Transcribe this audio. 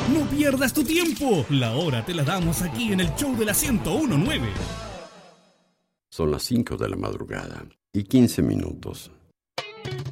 No pierdas tu tiempo. La hora te la damos aquí en el show de la 101.9. Son las 5 de la madrugada y 15 minutos.